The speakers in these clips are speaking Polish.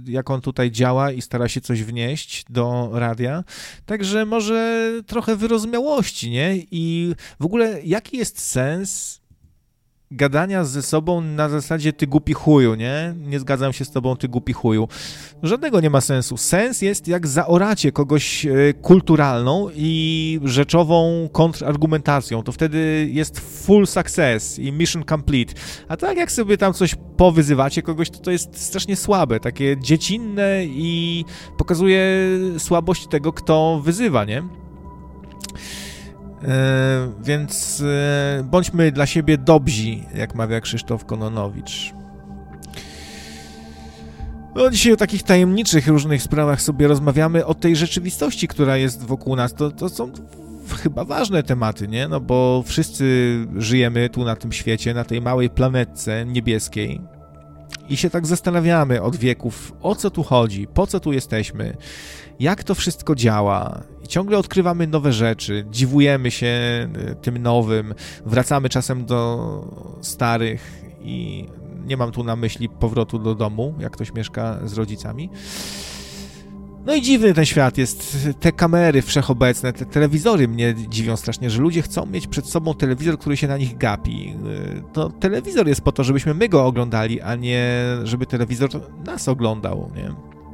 jak on tutaj działa i stara się coś wnieść do radia. Także może trochę wyrozumiałości, nie? I w ogóle jaki jest sens gadania ze sobą na zasadzie ty głupi chuju, nie? Nie zgadzam się z tobą, ty głupi chuju. Żadnego nie ma sensu. Sens jest, jak zaoracie kogoś kulturalną i rzeczową kontrargumentacją. To wtedy jest full success i mission complete. A tak jak sobie tam coś powyzywacie kogoś, to jest strasznie słabe, takie dziecinne i pokazuje słabość tego, kto wyzywa, nie? Więc bądźmy dla siebie dobrzy, jak mawia Krzysztof Kononowicz. No, dzisiaj o takich tajemniczych różnych sprawach sobie rozmawiamy, o tej rzeczywistości, która jest wokół nas. To są chyba ważne tematy, nie? No bo wszyscy żyjemy tu na tym świecie, na tej małej planetce niebieskiej i się tak zastanawiamy od wieków, o co tu chodzi, po co tu jesteśmy, jak to wszystko działa. I ciągle odkrywamy nowe rzeczy, dziwujemy się tym nowym, wracamy czasem do starych i nie mam tu na myśli powrotu do domu, jak ktoś mieszka z rodzicami. No i dziwny ten świat jest, te kamery wszechobecne, te telewizory mnie dziwią strasznie, że ludzie chcą mieć przed sobą telewizor, który się na nich gapi. To telewizor jest po to, żebyśmy my go oglądali, a nie żeby telewizor nas oglądał, nie?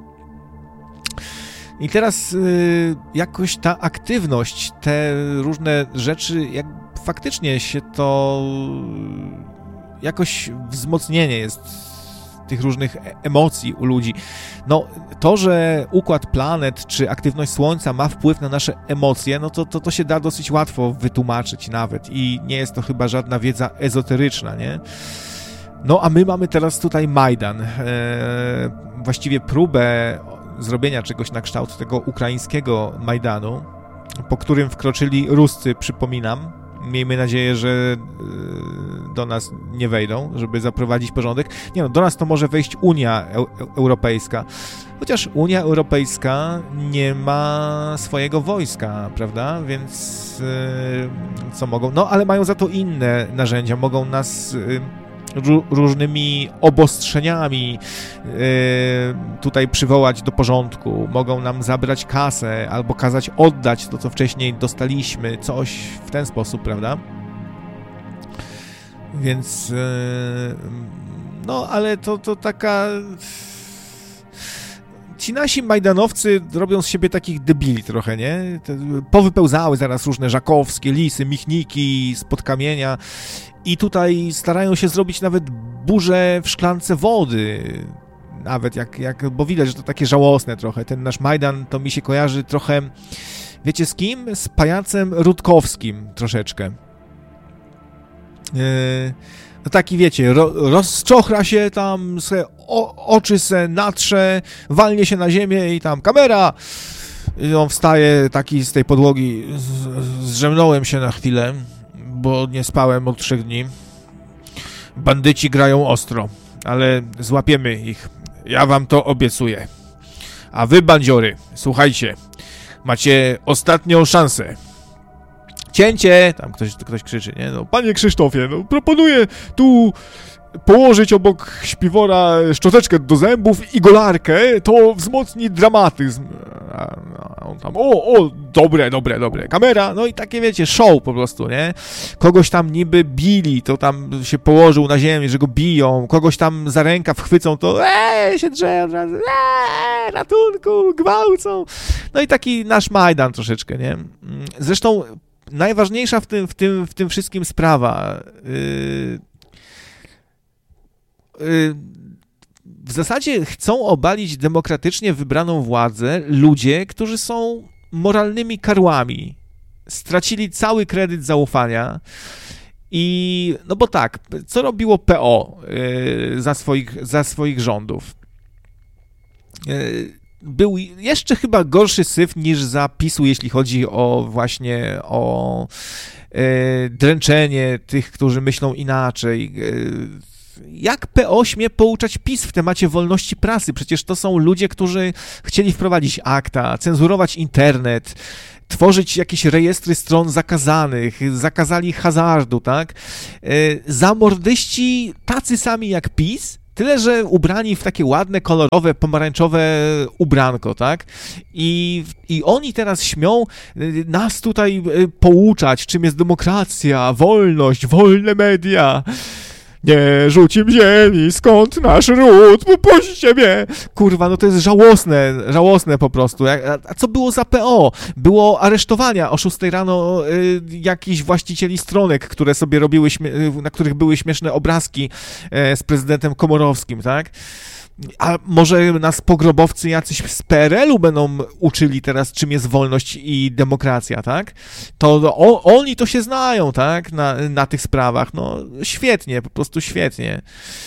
I teraz jakoś ta aktywność, te różne rzeczy, jak faktycznie się to jakoś wzmocnienie jest tych różnych emocji u ludzi. No, to, że układ planet czy aktywność Słońca ma wpływ na nasze emocje, no to się da dosyć łatwo wytłumaczyć nawet i nie jest to chyba żadna wiedza ezoteryczna, nie? No, a my mamy teraz tutaj Majdan. Właściwie próbę zrobienia czegoś na kształt tego ukraińskiego Majdanu, po którym wkroczyli Ruscy, przypominam. Miejmy nadzieję, że do nas nie wejdą, żeby zaprowadzić porządek. Nie no, do nas to może wejść Unia Europejska. Chociaż Unia Europejska nie ma swojego wojska, prawda? Więc co mogą? No, ale mają za to inne narzędzia. Mogą nas różnymi obostrzeniami tutaj przywołać do porządku. Mogą nam zabrać kasę albo kazać oddać to, co wcześniej dostaliśmy. Coś w ten sposób, prawda? Więc no, ale to taka... Ci nasi majdanowcy robią z siebie takich debili trochę, nie? Powypełzały zaraz różne żakowskie lisy, michniki spod kamienia i tutaj starają się zrobić nawet burzę w szklance wody. Nawet bo widać, że to takie żałosne trochę. Ten nasz Majdan to mi się kojarzy trochę, wiecie z kim? Z pajacem Rutkowskim troszeczkę. No taki, wiecie, rozczochra się tam, oczy se natrze, walnie się na ziemię i tam kamera! I on wstaje taki z tej podłogi, zdrzemnąłem się na chwilę, bo nie spałem od 3 dni. Bandyci grają ostro, ale złapiemy ich. Ja wam to obiecuję. A wy, bandziory, słuchajcie, macie ostatnią szansę. Cięcie! Tam ktoś krzyczy, nie? No, panie Krzysztofie, no proponuję tu położyć obok śpiwora szczoteczkę do zębów i golarkę, to wzmocni dramatyzm. A on tam, dobre, kamera, no i takie, wiecie, show po prostu, nie? Kogoś tam niby bili, to tam się położył na ziemi, że go biją, kogoś tam za rękaw chwycą, to się drze od razu, ratunku, gwałcą. No i taki nasz Majdan troszeczkę, nie? Zresztą najważniejsza w tym wszystkim sprawa. W zasadzie chcą obalić demokratycznie wybraną władzę ludzie, którzy są moralnymi karłami. Stracili cały kredyt zaufania i, no bo tak, co robiło PO za swoich rządów? Był jeszcze chyba gorszy syf niż za PiS-u, jeśli chodzi o dręczenie tych, którzy myślą inaczej. Jak PO śmie pouczać PiS w temacie wolności prasy? Przecież to są ludzie, którzy chcieli wprowadzić akta, cenzurować internet, tworzyć jakieś rejestry stron zakazanych, zakazali hazardu, tak? Zamordyści tacy sami jak PiS, Tyle, że ubrani w takie ładne, kolorowe, pomarańczowe ubranko, tak? I oni teraz śmią nas tutaj pouczać, czym jest demokracja, wolność, wolne media. Nie rzuć im ziemi, skąd nasz ród, puśćcie mnie! Kurwa, no to jest żałosne po prostu. A co było za PO? Było aresztowania o 6 rano jakichś właścicieli stronek, które sobie robiły, na których były śmieszne obrazki z prezydentem Komorowskim, tak? A może nas pogrobowcy jacyś z PRL-u będą uczyli teraz, czym jest wolność i demokracja, tak? To oni to się znają, tak? Na tych sprawach. No świetnie, po prostu świetnie.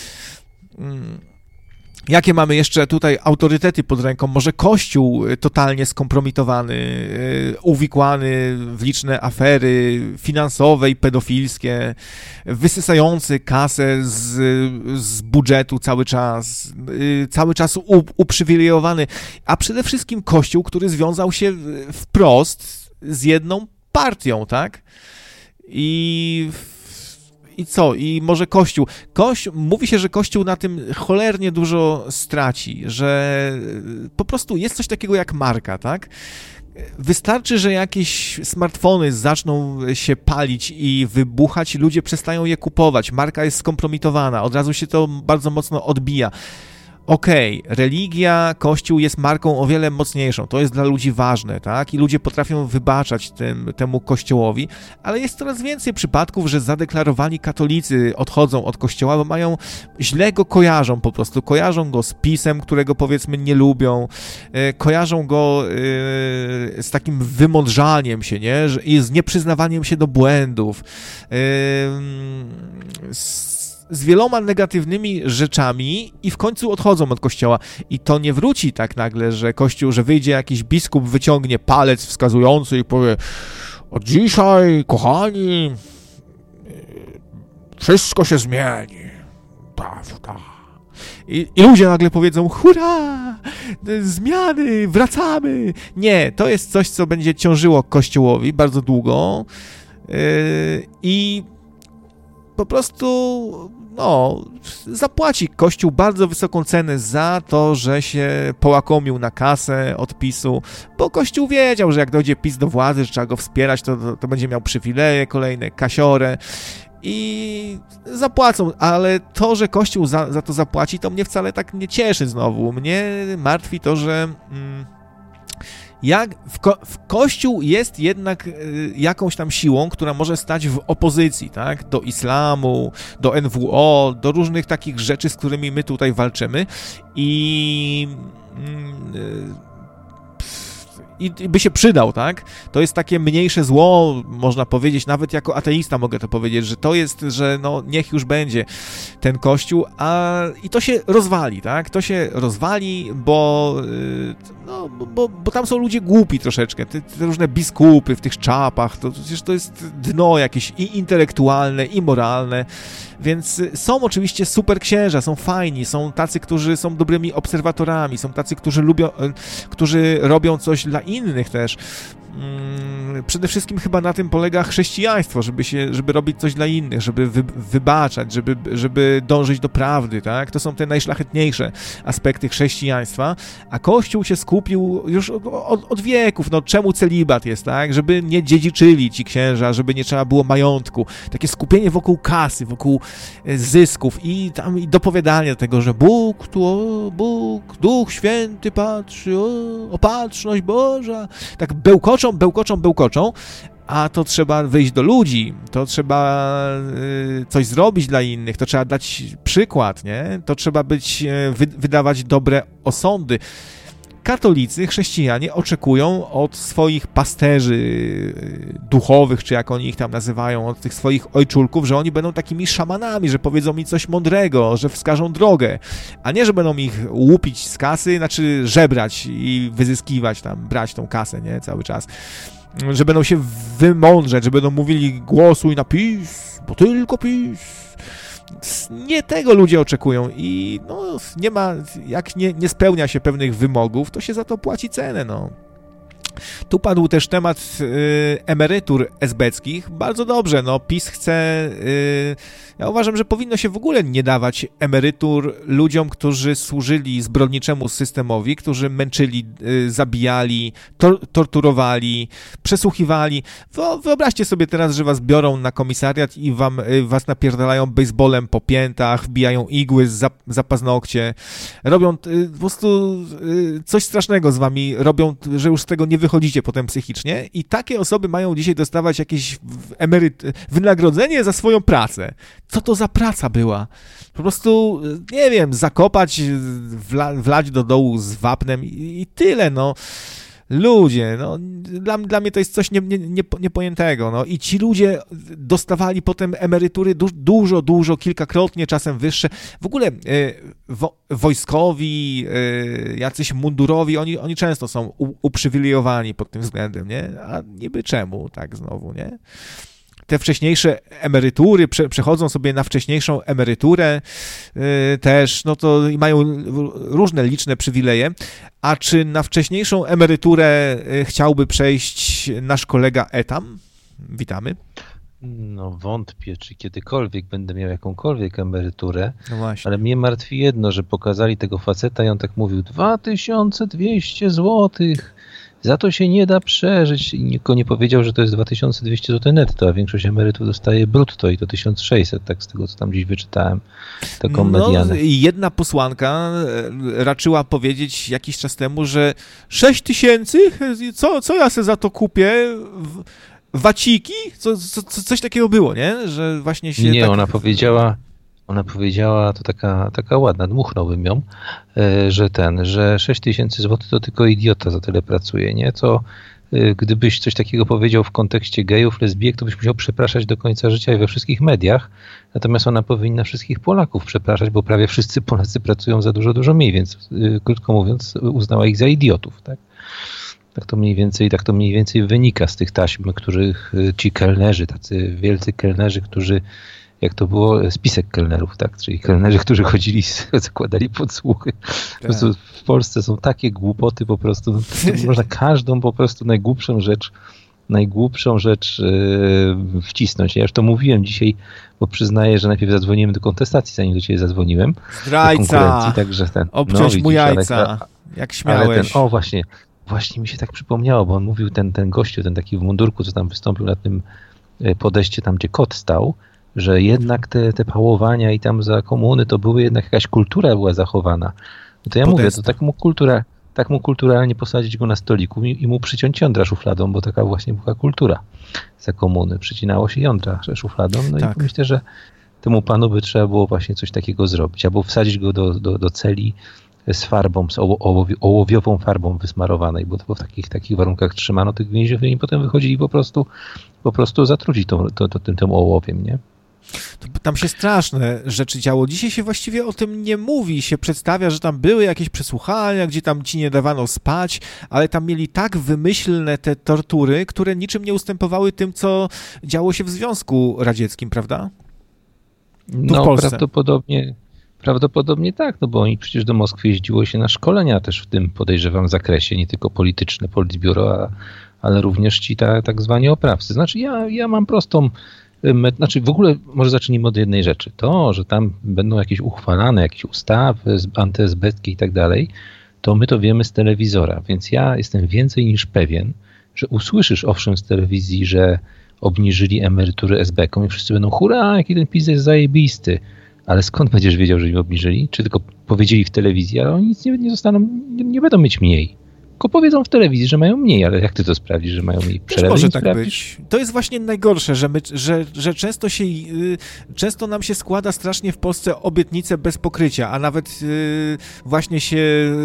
Jakie mamy jeszcze tutaj autorytety pod ręką? Może Kościół totalnie skompromitowany, uwikłany w liczne afery finansowe i pedofilskie, wysysający kasę z budżetu cały czas uprzywilejowany, a przede wszystkim Kościół, który związał się wprost z jedną partią, tak? I co? I może Kościół. Mówi się, że Kościół na tym cholernie dużo straci, że po prostu jest coś takiego jak marka, tak? Wystarczy, że jakieś smartfony zaczną się palić i wybuchać, ludzie przestają je kupować, marka jest skompromitowana, od razu się to bardzo mocno odbija. Okej, religia, Kościół jest marką o wiele mocniejszą, to jest dla ludzi ważne, tak? I ludzie potrafią wybaczać temu Kościołowi, ale jest coraz więcej przypadków, że zadeklarowani katolicy odchodzą od Kościoła, bo źle go kojarzą po prostu, kojarzą go z PiS-em, którego powiedzmy nie lubią, kojarzą go z takim wymądrzaniem się, nie? I z nieprzyznawaniem się do błędów, z wieloma negatywnymi rzeczami i w końcu odchodzą od Kościoła. I to nie wróci tak nagle, że Kościół, że wyjdzie jakiś biskup, wyciągnie palec wskazujący i powie: od dzisiaj, kochani, wszystko się zmieni. Tak. I ludzie nagle powiedzą: hurra, zmiany, wracamy. Nie, to jest coś, co będzie ciążyło Kościołowi bardzo długo i po prostu, zapłaci Kościół bardzo wysoką cenę za to, że się połakomił na kasę od PiS-u, bo Kościół wiedział, że jak dojdzie PiS do władzy, że trzeba go wspierać, to będzie miał przywileje kolejne, kasiorę i zapłacą, ale to, że Kościół za to zapłaci, to mnie wcale tak nie cieszy znowu. Mnie martwi to, że Kościół jest jednak jakąś tam siłą, która może stać w opozycji, tak? Do islamu, do NWO, do różnych takich rzeczy, z którymi my tutaj walczymy i by się przydał, tak? To jest takie mniejsze zło, można powiedzieć, nawet jako ateista mogę to powiedzieć, że to jest, że niech już będzie ten Kościół, i to się rozwali, tak? To się rozwali, bo tam są ludzie głupi troszeczkę, te różne biskupy w tych czapach, to przecież to jest dno jakieś i intelektualne, i moralne, więc są oczywiście super księża, są fajni, są tacy, którzy są dobrymi obserwatorami, są tacy, którzy robią coś dla innych też. Przede wszystkim chyba na tym polega chrześcijaństwo, żeby robić coś dla innych, żeby wybaczać, żeby dążyć do prawdy, tak? To są te najszlachetniejsze aspekty chrześcijaństwa, a Kościół się skupił już od wieków, czemu celibat jest, tak? Żeby nie dziedziczyli ci księża, żeby nie trzeba było majątku, takie skupienie wokół kasy, wokół zysków i dopowiadanie tego, że Bóg, Duch Święty patrzy, opatrzność Boża, tak bełkoczą, a to trzeba wyjść do ludzi, to trzeba coś zrobić dla innych, to trzeba dać przykład, nie? To trzeba wydawać dobre osądy. Katolicy, chrześcijanie oczekują od swoich pasterzy duchowych, czy jak oni ich tam nazywają, od tych swoich ojczulków, że oni będą takimi szamanami, że powiedzą mi coś mądrego, że wskażą drogę, a nie, że będą ich łupić z kasy, znaczy żebrać i wyzyskiwać tam, brać tą kasę, nie, cały czas. Że będą się wymądrzeć, że będą mówili: głosuj na PiS, bo tylko PiS. Nie tego ludzie oczekują i nie ma, jak nie spełnia się pewnych wymogów, to się za to płaci cenę, Tu padł też temat emerytur esbeckich. Bardzo dobrze, no PiS chce... ja uważam, że powinno się w ogóle nie dawać emerytur ludziom, którzy służyli zbrodniczemu systemowi, którzy męczyli, zabijali, torturowali, przesłuchiwali. Wyobraźcie sobie teraz, że was biorą na komisariat i was napierdalają baseballem po piętach, wbijają igły za paznokcie, robią po prostu coś strasznego z wami, robią, że już z tego nie wychodzicie potem psychicznie i takie osoby mają dzisiaj dostawać jakieś wynagrodzenie za swoją pracę. Co to za praca była? Po prostu, nie wiem, zakopać, wlać do dołu z wapnem i tyle, no. Ludzie, no, dla mnie to jest coś niepojętego, no. I ci ludzie dostawali potem emerytury dużo, kilkakrotnie, czasem wyższe. W ogóle wojskowi, jacyś mundurowi, oni często są uprzywilejowani pod tym względem, nie? A niby czemu tak znowu, nie? Te wcześniejsze emerytury, przechodzą sobie na wcześniejszą emeryturę też, no to mają różne liczne przywileje. A czy na wcześniejszą emeryturę chciałby przejść nasz kolega Etam? Witamy. No wątpię, czy kiedykolwiek będę miał jakąkolwiek emeryturę, no właśnie. Ale mnie martwi jedno, że pokazali tego faceta i on tak mówił 2200 złotych. Za to się nie da przeżyć. I nikt nie powiedział, że to jest 2200 zł netto, a większość emerytów dostaje brutto i to 1600, tak z tego, co tam gdzieś wyczytałem, taką medianę. No, jedna posłanka raczyła powiedzieć jakiś czas temu, że 6000? Co ja se za to kupię? Waciki? Coś takiego było, nie? Że właśnie się... Nie, tak... Ona powiedziała, to taka ładna, dmuchnąłbym ją, że 6000 zł to tylko idiota za tyle pracuje, nie? Co gdybyś coś takiego powiedział w kontekście gejów, lesbijek, to byś musiał przepraszać do końca życia i we wszystkich mediach. Natomiast ona powinna wszystkich Polaków przepraszać, bo prawie wszyscy Polacy pracują za dużo mniej, więc krótko mówiąc uznała ich za idiotów, tak? Tak to mniej więcej wynika z tych taśm, których ci kelnerzy, tacy wielcy kelnerzy, którzy, jak to było, spisek kelnerów, tak? Czyli kelnerzy, którzy chodzili, zakładali podsłuchy. Po prostu w Polsce są takie głupoty po prostu, można każdą po prostu najgłupszą rzecz wcisnąć. Ja już to mówiłem dzisiaj, bo przyznaję, że najpierw zadzwoniłem do kontestacji, zanim do ciebie zadzwoniłem. Zdrajca! Także obciąć mu jajca, jak śmiałeś. Właśnie mi się tak przypomniało, bo on mówił, ten gościu, ten taki w mundurku, co tam wystąpił na tym podejście tam, gdzie kot stał, że jednak te pałowania i tam za komuny to były jednak jakaś kultura była zachowana. No to ja mówię, to tak mu kulturalnie posadzić go na stoliku i mu przyciąć jądra szufladą, bo taka właśnie była kultura za komuny. Przycinało się jądra szufladą, no tak. I myślę, że temu panu by trzeba było właśnie coś takiego zrobić, albo wsadzić go do celi z farbą, z ołowiową farbą wysmarowanej, bo to w takich warunkach trzymano tych więźniów i potem wychodzili po prostu zatrudzić tym ołowiem, nie? Tam się straszne rzeczy działo. Dzisiaj się właściwie o tym nie mówi. Się przedstawia, że tam były jakieś przesłuchania, gdzie tam ci nie dawano spać, ale tam mieli tak wymyślne te tortury, które niczym nie ustępowały tym, co działo się w Związku Radzieckim, prawda? No, prawdopodobnie tak, no bo oni przecież do Moskwy jeździło się na szkolenia też w tym, podejrzewam, zakresie, nie tylko polityczne, politbiuro, ale również ci tak zwani oprawcy. Znaczy ja mam prostą, w ogóle może zacznijmy od jednej rzeczy. To, że tam będą jakieś uchwalane, jakieś ustawy antyesbeckie i tak dalej, to my to wiemy z telewizora, więc ja jestem więcej niż pewien, że usłyszysz owszem z telewizji, że obniżyli emerytury esbekom i wszyscy będą hurra, jaki ten PiS jest zajebisty. Ale skąd będziesz wiedział, że im obniżyli? Czy tylko powiedzieli w telewizji, ale oni nic nie zostaną, nie będą mieć mniej. Tylko powiedzą w telewizji, że mają mniej, ale jak ty to sprawdzisz, że mają mniej? Też może tak być. To jest właśnie najgorsze, że często nam się składa strasznie w Polsce obietnice bez pokrycia, a nawet właśnie się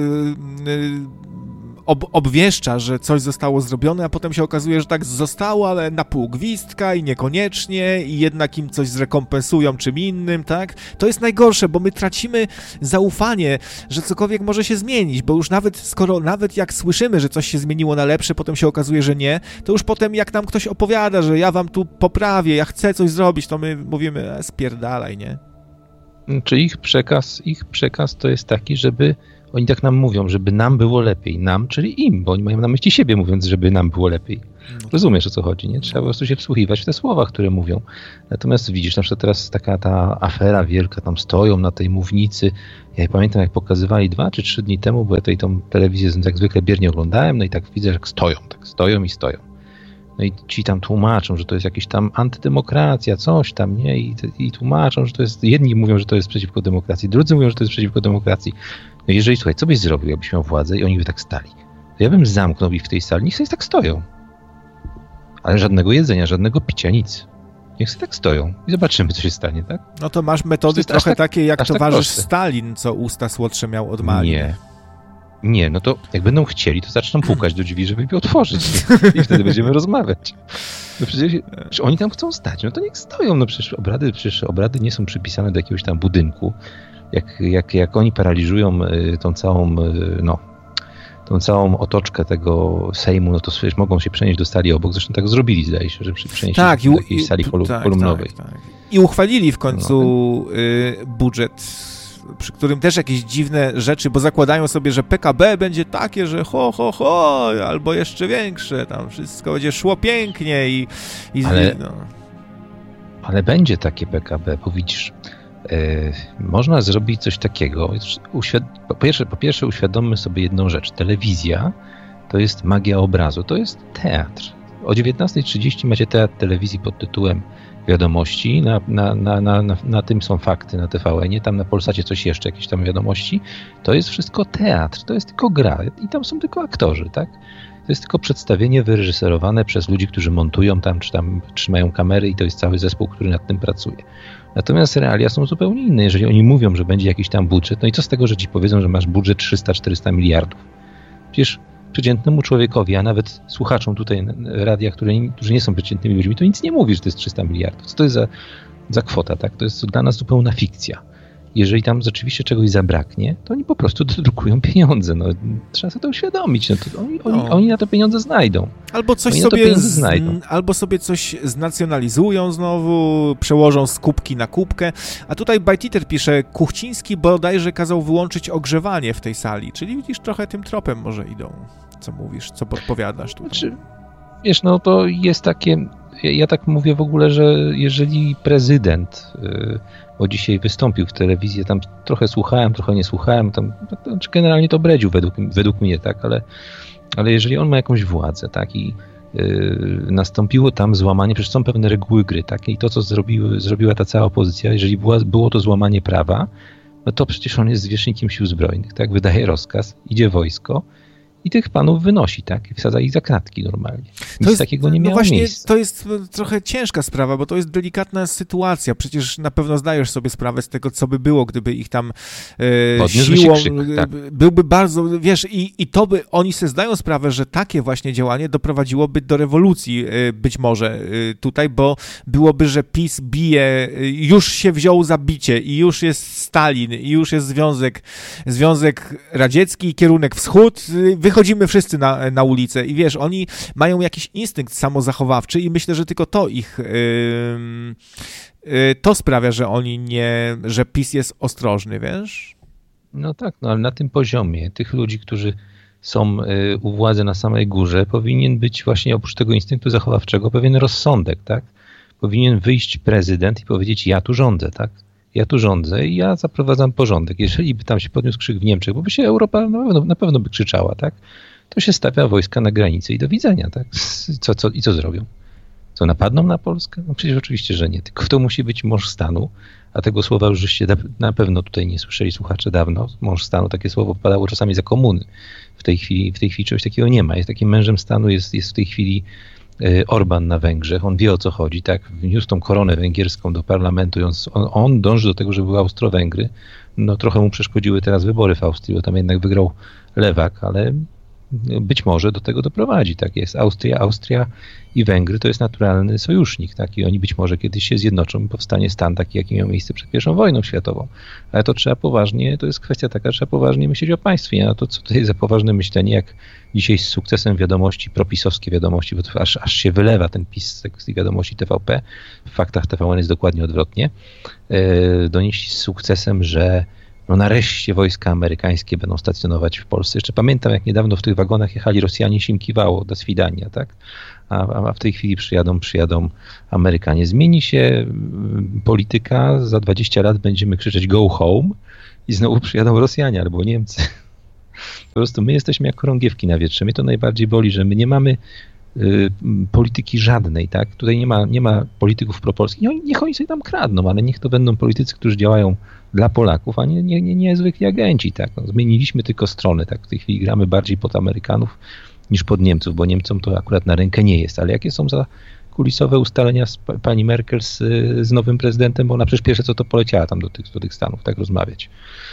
obwieszcza, że coś zostało zrobione, a potem się okazuje, że tak zostało, ale na pół gwizdka i niekoniecznie i jednak im coś zrekompensują czym innym, tak? To jest najgorsze, bo my tracimy zaufanie, że cokolwiek może się zmienić, bo już nawet jak słyszymy, że coś się zmieniło na lepsze, potem się okazuje, że nie, to już potem jak nam ktoś opowiada, że ja wam tu poprawię, ja chcę coś zrobić, to my mówimy, spierdalaj, nie? Czy ich przekaz to jest taki, żeby Oni tak nam mówią, żeby nam było lepiej. Nam, czyli im, bo oni mają na myśli siebie, mówiąc, żeby nam było lepiej. Rozumiesz, o co chodzi, nie? Trzeba po prostu się wsłuchiwać w te słowa, które mówią. Natomiast widzisz, na przykład teraz taka ta afera wielka, tam stoją na tej mównicy. Ja pamiętam, jak pokazywali 2 czy 3 dni temu, bo ja tutaj tą telewizję jak zwykle biernie oglądałem, no i tak widzę, jak stoją i stoją. No i ci tam tłumaczą, że to jest jakieś tam antydemokracja, coś tam, nie? I tłumaczą, że to jest, jedni mówią, że to jest przeciwko demokracji, drudzy mówią, że to jest przeciwko demokracji. No jeżeli, słuchaj, co byś zrobił, jakbyś miał władzę i oni by tak stali? To ja bym zamknął ich w tej sali, niech sobie tak stoją. Ale żadnego jedzenia, żadnego picia, nic. Niech sobie tak stoją i zobaczymy, co się stanie, tak? No to masz metody trochę takie, jak towarzysz Stalin, co usta słodsze miał od Mali. Nie, no to jak będą chcieli, to zaczną pukać do drzwi, żeby je otworzyć. I wtedy będziemy rozmawiać. No przecież oni tam chcą stać, no to niech stoją. No przecież obrady nie są przypisane do jakiegoś tam budynku. Jak oni paraliżują tą całą otoczkę tego Sejmu, no to przecież mogą się przenieść do sali obok. Zresztą tak zrobili, zdaje się, że przenieśli się do jakiejś sali kolumnowej. Tak. I uchwalili w końcu budżet, przy którym też jakieś dziwne rzeczy, bo zakładają sobie, że PKB będzie takie, że albo jeszcze większe, tam wszystko będzie szło pięknie ale będzie takie PKB, bo widzisz, można zrobić coś takiego. Po pierwsze uświadommy sobie jedną rzecz. Telewizja to jest magia obrazu, to jest teatr. O 19:30 macie teatr telewizji pod tytułem Wiadomości, na tym są fakty, na TVN-ie, tam na Polsacie coś jeszcze, jakieś tam wiadomości. To jest wszystko teatr, to jest tylko gra i tam są tylko aktorzy, tak? To jest tylko przedstawienie wyreżyserowane przez ludzi, którzy montują tam, czy tam trzymają kamery i to jest cały zespół, który nad tym pracuje. Natomiast realia są zupełnie inne. Jeżeli oni mówią, że będzie jakiś tam budżet, no i co z tego, że ci powiedzą, że masz budżet 300-400 miliardów? Przecież przeciętnemu człowiekowi, a nawet słuchaczom tutaj radia, którzy nie są przeciętnymi ludźmi, to nic nie mówi, że to jest 300 miliardów. Co to jest za kwota, tak? To jest dla nas zupełna fikcja. Jeżeli tam rzeczywiście czegoś zabraknie, to oni po prostu dodrukują pieniądze. No, trzeba sobie to uświadomić. No, to oni na to pieniądze znajdą. Albo sobie coś znacjonalizują znowu, przełożą z kubki na kubkę. A tutaj Bajtiter pisze, Kuchciński bodajże kazał wyłączyć ogrzewanie w tej sali. Czyli widzisz, trochę tym tropem może idą. Co mówisz, co podpowiadasz tutaj? Znaczy, wiesz, no to jest takie... Ja tak mówię w ogóle, że jeżeli prezydent... bo dzisiaj wystąpił w telewizji, tam trochę słuchałem, trochę nie słuchałem, tam generalnie to bredził według mnie, tak, ale jeżeli on ma jakąś władzę, tak, i nastąpiło tam złamanie, przecież są pewne reguły gry, tak, i to, co zrobiła ta cała opozycja, jeżeli było to złamanie prawa, no to przecież on jest zwierzchnikiem sił zbrojnych, tak, wydaje rozkaz, idzie wojsko, i tych panów wynosi, tak? I wsadza ich za kratki normalnie. Nic takiego nie miało miejsca. To jest trochę ciężka sprawa, bo to jest delikatna sytuacja. Przecież na pewno zdajesz sobie sprawę z tego, co by było, gdyby ich tam siłą... Krzyk, tak. Byłby bardzo... Wiesz, i to by... Oni sobie zdają sprawę, że takie właśnie działanie doprowadziłoby do rewolucji być może tutaj, bo byłoby, że PiS bije, już się wziął za bicie i już jest Stalin, i już jest Związek Radziecki, kierunek wschód, wychodzimy wszyscy na ulicę i wiesz, oni mają jakiś instynkt samozachowawczy i myślę, że tylko to ich to sprawia, że PiS jest ostrożny, wiesz? No tak, no ale na tym poziomie tych ludzi, którzy są u władzy na samej górze, powinien być właśnie oprócz tego instynktu zachowawczego pewien rozsądek, tak? Powinien wyjść prezydent i powiedzieć, ja tu rządzę, tak? Ja tu rządzę i ja zaprowadzam porządek. Jeżeli by tam się podniósł krzyk w Niemczech, bo by się Europa na pewno by krzyczała, tak? To się stawia wojska na granicy i do widzenia, tak? Co zrobią? Co, napadną na Polskę? No przecież oczywiście, że nie. Tylko to musi być mąż stanu, a tego słowa już żeście na pewno tutaj nie słyszeli słuchacze dawno. Mąż stanu, takie słowo padało czasami za komuny. W tej chwili czegoś takiego nie ma. Jest takim mężem stanu, jest w tej chwili Orban na Węgrzech, on wie, o co chodzi, tak? Wniósł tą koronę węgierską do parlamentu i on dąży do tego, żeby były Austro-Węgry. No trochę mu przeszkodziły teraz wybory w Austrii, bo tam jednak wygrał lewak, ale być może do tego doprowadzi, tak jest. Austria i Węgry to jest naturalny sojusznik, tak? I oni być może kiedyś się zjednoczą i powstanie stan taki, jaki miał miejsce przed I wojną światową. Ale to trzeba poważnie, to jest kwestia taka, trzeba poważnie myśleć o państwie, a to co to jest za poważne myślenie, jak dzisiaj z sukcesem wiadomości, propisowskie wiadomości, bo to aż się wylewa ten PiS z tych wiadomości TVP, w faktach TVN jest dokładnie odwrotnie, donieść z sukcesem, że no nareszcie wojska amerykańskie będą stacjonować w Polsce. Jeszcze pamiętam, jak niedawno w tych wagonach jechali Rosjanie, się im kiwało, do swidania, tak? A w tej chwili przyjadą Amerykanie. Zmieni się polityka, za 20 lat będziemy krzyczeć go home i znowu przyjadą Rosjanie albo Niemcy. Po prostu my jesteśmy jak chorągiewki na wietrze. Mnie to najbardziej boli, że my nie mamy polityki żadnej, tak? Tutaj nie ma polityków propolskich. Niech oni sobie tam kradną, ale niech to będą politycy, którzy działają dla Polaków, a nie zwykli agenci, tak? No, zmieniliśmy tylko strony, tak? W tej chwili gramy bardziej pod Amerykanów niż pod Niemców, bo Niemcom to akurat na rękę nie jest. Ale jakie są za kulisowe ustalenia z pani Merkel z nowym prezydentem, bo ona przecież pierwsze co to poleciała tam do tych Stanów, tak rozmawiać.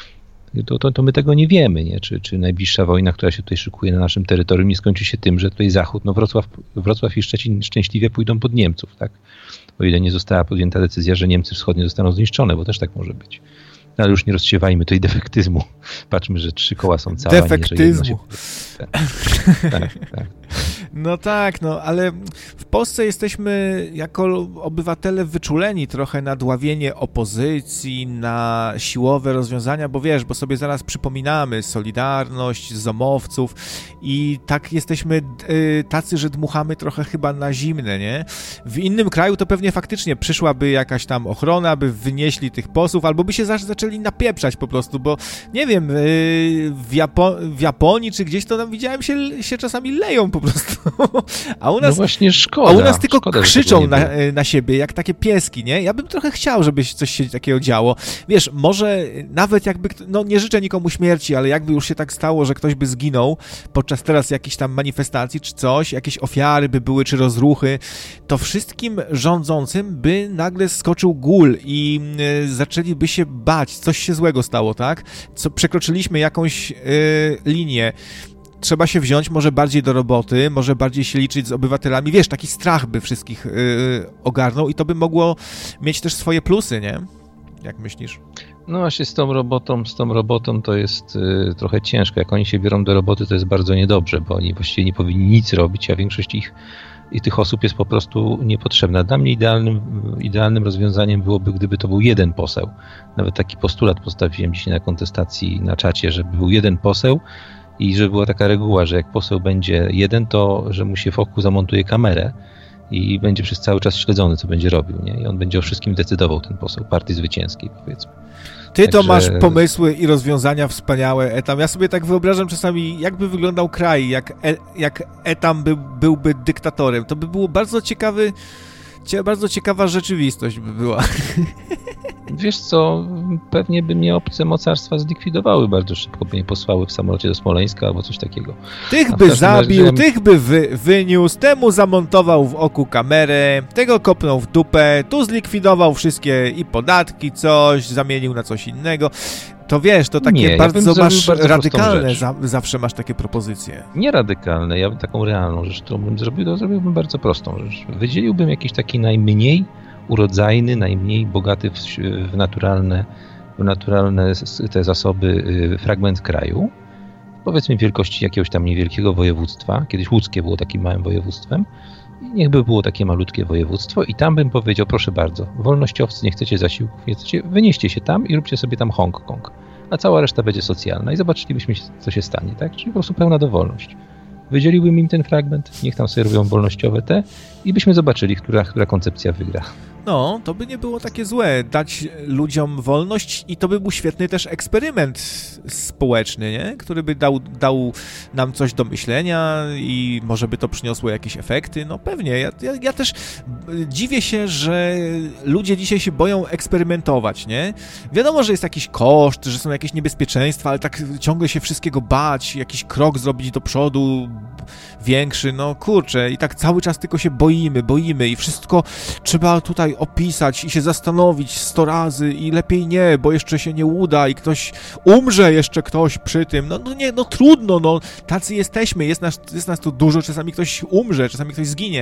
To my tego nie wiemy, nie? Czy najbliższa wojna, która się tutaj szykuje na naszym terytorium, nie skończy się tym, że tutaj Zachód, no Wrocław i Szczecin szczęśliwie pójdą pod Niemców, tak? O ile nie została podjęta decyzja, że Niemcy wschodnie zostaną zniszczone, bo też tak może być. No, ale już nie rozsiewajmy tutaj defektyzmu. Patrzmy, że 3 koła są całe. Defektyzmu. Tak. No tak, no ale w Polsce jesteśmy jako obywatele wyczuleni trochę na dławienie opozycji, na siłowe rozwiązania, bo wiesz, bo sobie zaraz przypominamy Solidarność, Zomowców i tak jesteśmy tacy, że dmuchamy trochę chyba na zimne, nie? W innym kraju to pewnie faktycznie przyszłaby jakaś tam ochrona, by wynieśli tych posłów, albo by się zaczęli napieprzać po prostu, bo nie wiem, w Japonii czy gdzieś to tam widziałem się czasami leją po prostu. A u nas, no właśnie szkoda. A u nas tylko krzyczą na siebie, jak takie pieski, nie? Ja bym trochę chciał, żeby coś się takiego działo. Wiesz, może nawet jakby, no nie życzę nikomu śmierci, ale jakby już się tak stało, że ktoś by zginął podczas teraz jakiejś tam manifestacji czy coś, jakieś ofiary by były, czy rozruchy, to wszystkim rządzącym by nagle skoczył gól i zaczęliby się bać, coś się złego stało, tak? Przekroczyliśmy jakąś linię. Trzeba się wziąć może bardziej do roboty, może bardziej się liczyć z obywatelami. Wiesz, taki strach by wszystkich ogarnął i to by mogło mieć też swoje plusy, nie? Jak myślisz? No właśnie z tą robotą to jest trochę ciężko. Jak oni się biorą do roboty, to jest bardzo niedobrze, bo oni właściwie nie powinni nic robić, a większość tych osób jest po prostu niepotrzebna. Dla mnie idealnym rozwiązaniem byłoby, gdyby to był jeden poseł. Nawet taki postulat postawiłem dzisiaj na kontestacji na czacie, żeby był jeden poseł, i że była taka reguła, że jak poseł będzie jeden, to że mu się wokół zamontuje kamerę i będzie przez cały czas śledzony, co będzie robił, nie? I on będzie o wszystkim decydował, ten poseł partii zwycięskiej, powiedzmy. Ty to masz pomysły i rozwiązania wspaniałe, Etam. Ja sobie tak wyobrażam czasami, jakby wyglądał kraj, jak Etam byłby dyktatorem. To by było bardzo ciekawa rzeczywistość by była. Wiesz co, pewnie by mnie obce mocarstwa zlikwidowały bardzo szybko, by mnie posłały w samolocie do Smoleńska albo coś takiego. Tych by zabił, tych by wyniósł, temu zamontował w oku kamerę, tego kopnął w dupę, tu zlikwidował wszystkie i podatki, coś, zamienił na coś innego. To wiesz, to takie bardzo radykalne, zawsze masz takie propozycje. Nie radykalne, ja taką realną rzecz, którą bym zrobił, to zrobiłbym bardzo prostą rzecz. Wydzieliłbym jakiś taki najmniej urodzajny, najmniej bogaty w naturalne te zasoby fragment kraju, powiedzmy wielkości jakiegoś tam niewielkiego województwa, kiedyś łódzkie było takim małym województwem, i niech by było takie malutkie województwo i tam bym powiedział, proszę bardzo, wolnościowcy, nie chcecie zasiłków, nie chcecie, wynieście się tam i róbcie sobie tam Hongkong, a cała reszta będzie socjalna i zobaczylibyśmy, co się stanie, tak? Czyli po prostu pełna dowolność. Wydzieliłbym im ten fragment, niech tam sobie robią wolnościowe te i byśmy zobaczyli, która koncepcja wygra. No, to by nie było takie złe, dać ludziom wolność i to by był świetny też eksperyment społeczny, nie? Który by dał nam coś do myślenia i może by to przyniosło jakieś efekty. No pewnie, ja też dziwię się, że ludzie dzisiaj się boją eksperymentować, nie? Wiadomo, że jest jakiś koszt, że są jakieś niebezpieczeństwa, ale tak ciągle się wszystkiego bać, jakiś krok zrobić do przodu większy, no kurczę, i tak cały czas tylko się boimy i wszystko trzeba tutaj opisać i się zastanowić 100 razy i lepiej nie, bo jeszcze się nie uda i ktoś umrze jeszcze ktoś przy tym, no trudno, no tacy jesteśmy, jest nas tu dużo, czasami ktoś umrze, czasami ktoś zginie,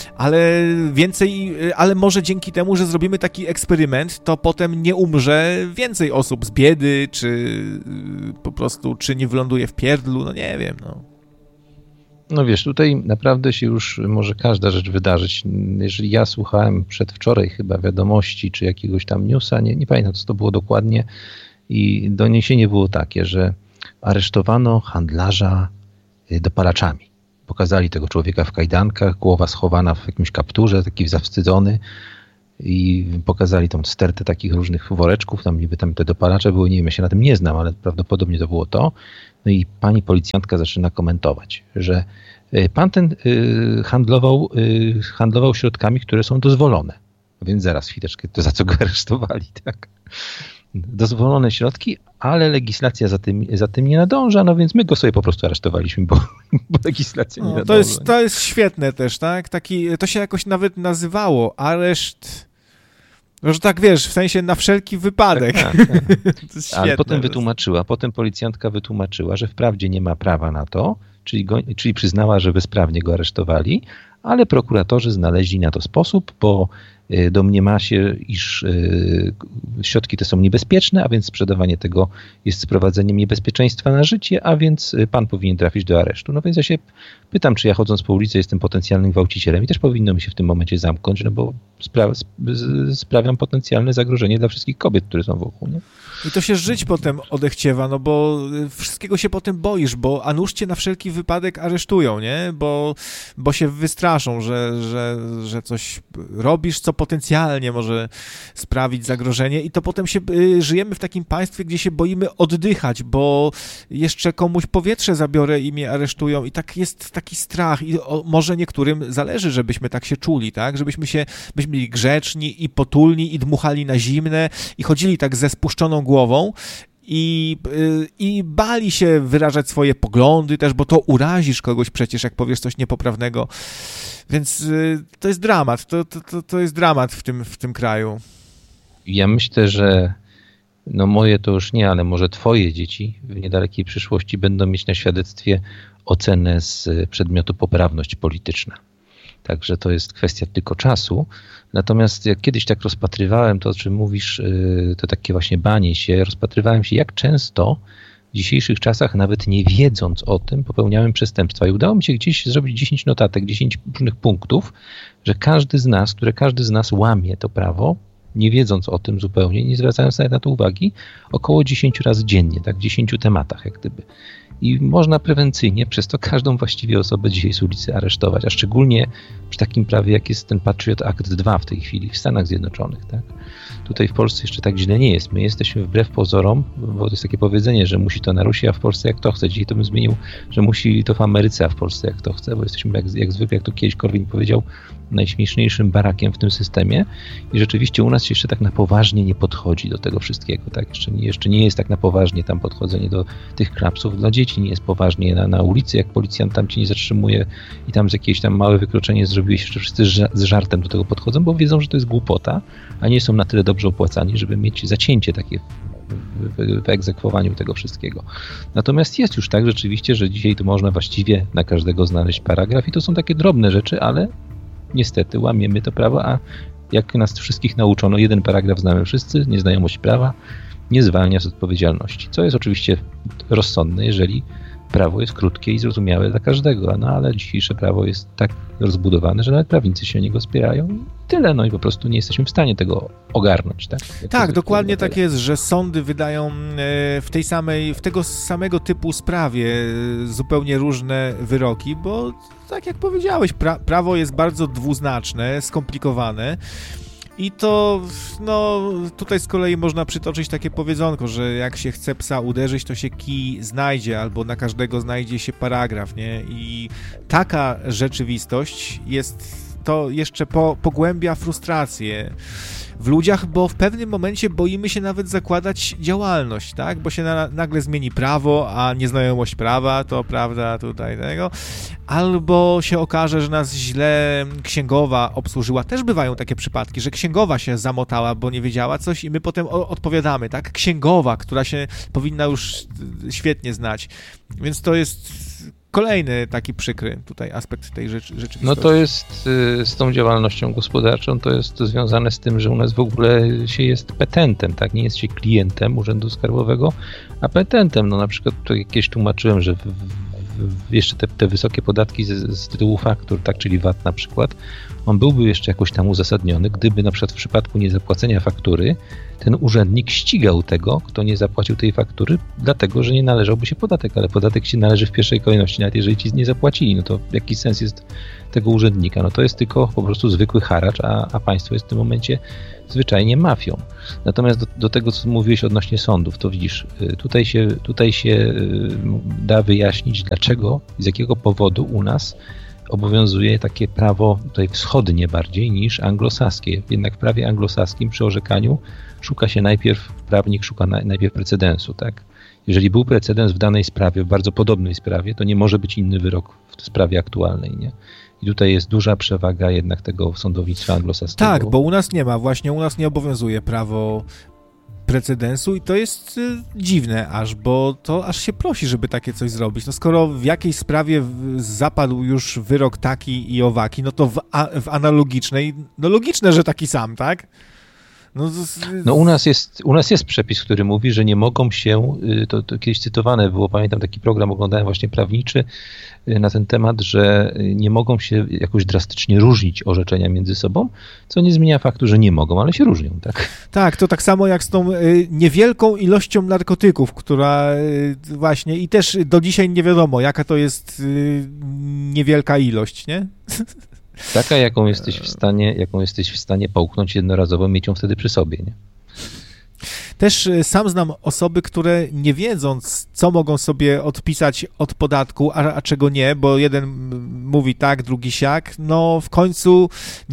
ale może dzięki temu, że zrobimy taki eksperyment, to potem nie umrze więcej osób z biedy, czy po prostu, czy nie wyląduje w pierdlu, no nie wiem, no. No wiesz, tutaj naprawdę się już może każda rzecz wydarzyć. Jeżeli ja słuchałem przedwczoraj chyba wiadomości, czy jakiegoś tam newsa, nie pamiętam co to było dokładnie, I doniesienie było takie, że aresztowano handlarza dopalaczami. Pokazali tego człowieka w kajdankach, głowa schowana w jakimś kapturze, taki zawstydzony. I pokazali tą stertę takich różnych woreczków, tam niby tam te dopalacze były, nie wiem, ja się na tym nie znam, ale prawdopodobnie to było to. No i pani policjantka zaczyna komentować, że pan ten handlował środkami, które są dozwolone. Więc zaraz chwileczkę, to za co go aresztowali, tak? Dozwolone środki, ale legislacja za tym nie nadąża, no więc my go sobie po prostu aresztowaliśmy, bo legislacja nie nadąża. To jest świetne też, tak? To się jakoś nawet nazywało areszt, no, że tak wiesz, w sensie na wszelki wypadek. Tak. To jest świetne. Ale potem policjantka wytłumaczyła, że wprawdzie nie ma prawa na to, czyli przyznała, że bezprawnie go aresztowali, ale prokuratorzy znaleźli na to sposób, bo domniema się, iż środki te są niebezpieczne, a więc sprzedawanie tego jest sprowadzeniem niebezpieczeństwa na życie, a więc pan powinien trafić do aresztu. No więc ja się pytam, czy ja chodząc po ulicy jestem potencjalnym gwałcicielem i też powinno mi się w tym momencie zamknąć, no bo sprawiam potencjalne zagrożenie dla wszystkich kobiet, które są wokół. Nie? I to się żyć potem odechciewa, no bo wszystkiego się potem boisz, a nuż cię na wszelki wypadek aresztują, nie? Bo się wystraszą, że coś robisz, co potencjalnie może sprawić zagrożenie i to potem żyjemy w takim państwie, gdzie się boimy oddychać, bo jeszcze komuś powietrze zabiorę i mnie aresztują i tak jest taki strach i może niektórym zależy, żebyśmy tak się czuli, tak? Żebyśmy byli grzeczni i potulni i dmuchali na zimne i chodzili tak ze spuszczoną głową i bali się wyrażać swoje poglądy też, bo to urazisz kogoś przecież, jak powiesz coś niepoprawnego. Więc to jest dramat, to jest dramat w tym kraju. Ja myślę, że no moje to już nie, ale może twoje dzieci w niedalekiej przyszłości będą mieć na świadectwie ocenę z przedmiotu poprawność polityczna. Także to jest kwestia tylko czasu. Natomiast jak kiedyś tak rozpatrywałem to, o czym mówisz, to takie właśnie banie się, rozpatrywałem się, jak często w dzisiejszych czasach, nawet nie wiedząc o tym, popełniałem przestępstwa. I udało mi się gdzieś zrobić 10 notatek, 10 różnych punktów, że każdy z nas łamie to prawo, nie wiedząc o tym zupełnie, nie zwracając nawet na to uwagi, około 10 razy dziennie, tak w 10 tematach jak gdyby. I można prewencyjnie przez to każdą właściwie osobę dzisiaj z ulicy aresztować, a szczególnie przy takim prawie, jak jest ten Patriot Act 2 w tej chwili w Stanach Zjednoczonych. Tak? Tutaj w Polsce jeszcze tak źle nie jest. My jesteśmy wbrew pozorom, bo to jest takie powiedzenie, że musi to na Rusi, a w Polsce jak to chce. Dzisiaj to bym zmienił, że musi to w Ameryce, a w Polsce jak to chce, bo jesteśmy jak zwykle, jak to kiedyś Korwin powiedział, najśmieszniejszym barakiem w tym systemie i rzeczywiście u nas się jeszcze tak na poważnie nie podchodzi do tego wszystkiego. Tak? Jeszcze nie jest tak na poważnie tam podchodzenie do tych klapsów dla dzieci, nie jest poważnie na ulicy, jak policjant tam cię nie zatrzymuje i tam z jakieś tam małe wykroczenie zrobiłeś, jeszcze wszyscy z żartem do tego podchodzą, bo wiedzą, że to jest głupota, a nie są na tyle dobrze opłacani, żeby mieć zacięcie takie w egzekwowaniu tego wszystkiego. Natomiast jest już tak rzeczywiście, że dzisiaj to można właściwie na każdego znaleźć paragraf i to są takie drobne rzeczy, ale niestety łamiemy to prawo, a jak nas wszystkich nauczono, jeden paragraf znamy wszyscy, nieznajomość prawa nie zwalnia z odpowiedzialności, co jest oczywiście rozsądne, jeżeli prawo jest krótkie i zrozumiałe dla każdego, no ale dzisiejsze prawo jest tak rozbudowane, że nawet prawnicy się o niego spierają i tyle, no i po prostu nie jesteśmy w stanie tego ogarnąć. Tak, dokładnie tak jest, że sądy wydają w tego samego typu sprawie zupełnie różne wyroki, bo tak jak powiedziałeś, prawo jest bardzo dwuznaczne, skomplikowane. I to, no, tutaj z kolei można przytoczyć takie powiedzonko, że jak się chce psa uderzyć, to się kij znajdzie, albo na każdego znajdzie się paragraf, nie? I taka rzeczywistość to jeszcze pogłębia frustrację w ludziach, bo w pewnym momencie boimy się nawet zakładać działalność, tak? Bo się nagle zmieni prawo, a nieznajomość prawa to, prawda, tutaj tego, albo się okaże, że nas źle księgowa obsłużyła. Też bywają takie przypadki, że księgowa się zamotała, bo nie wiedziała coś i my potem odpowiadamy, tak? Księgowa, która się powinna już świetnie znać. Więc to jest kolejny taki przykry tutaj aspekt tej rzeczywistości. No to jest z tą działalnością gospodarczą, to jest związane z tym, że u nas w ogóle się jest petentem, tak? Nie jest się klientem Urzędu Skarbowego, a petentem. No na przykład to jakieś tłumaczyłem, że w jeszcze te wysokie podatki z tytułu faktur, tak, czyli VAT na przykład, on byłby jeszcze jakoś tam uzasadniony, gdyby na przykład w przypadku niezapłacenia faktury ten urzędnik ścigał tego, kto nie zapłacił tej faktury, dlatego, że nie należałby się podatek, ale podatek się należy w pierwszej kolejności, nawet jeżeli ci nie zapłacili, no to jaki sens jest tego urzędnika? No to jest tylko po prostu zwykły haracz, a państwo jest w tym momencie zwyczajnie mafią. Natomiast do tego, co mówiłeś odnośnie sądów, to widzisz, tutaj się da wyjaśnić, dlaczego, z jakiego powodu u nas obowiązuje takie prawo tutaj wschodnie bardziej niż anglosaskie. Jednak w prawie anglosaskim przy orzekaniu prawnik szuka najpierw precedensu, tak? Jeżeli był precedens w danej sprawie, w bardzo podobnej sprawie, to nie może być inny wyrok w sprawie aktualnej, nie? I tutaj jest duża przewaga jednak tego sądownictwa anglosaskiego. Tak, bo u nas nie ma, właśnie u nas nie obowiązuje prawo precedensu i to jest dziwne aż, bo to aż się prosi, żeby takie coś zrobić. No skoro w jakiejś sprawie zapadł już wyrok taki i owaki, no to w analogicznej, no logiczne, że taki sam, tak? No u nas jest przepis, który mówi, że nie mogą się, to kiedyś cytowane było, pamiętam taki program, oglądałem właśnie prawniczy na ten temat, że nie mogą się jakoś drastycznie różnić orzeczenia między sobą, co nie zmienia faktu, że nie mogą, ale się różnią, tak? Tak, to tak samo jak z tą niewielką ilością narkotyków, która właśnie i też do dzisiaj nie wiadomo, jaka to jest niewielka ilość, nie? Taka, jaką jesteś w stanie połknąć jednorazowo, mieć ją wtedy przy sobie, nie? Też sam znam osoby, które nie wiedząc, co mogą sobie odpisać od podatku, a czego nie, bo jeden mówi tak, drugi siak, no w końcu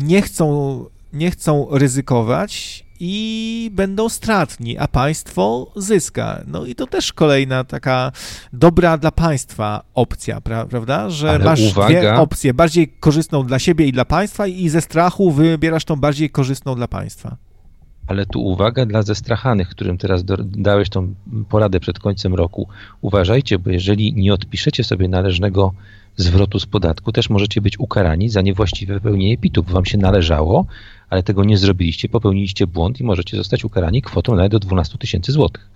nie chcą ryzykować i będą stratni, a państwo zyska. No i to też kolejna taka dobra dla państwa opcja, prawda? Że ale masz dwie opcje, bardziej korzystną dla siebie i dla państwa i ze strachu wybierasz tą bardziej korzystną dla państwa. Ale tu uwaga dla zestrachanych, którym teraz dałeś tą poradę przed końcem roku. Uważajcie, bo jeżeli nie odpiszecie sobie należnego zwrotu z podatku, też możecie być ukarani za niewłaściwe wypełnienie PIT-u, bo wam się należało, ale tego nie zrobiliście, popełniliście błąd i możecie zostać ukarani kwotą nawet do 12 000 złotych.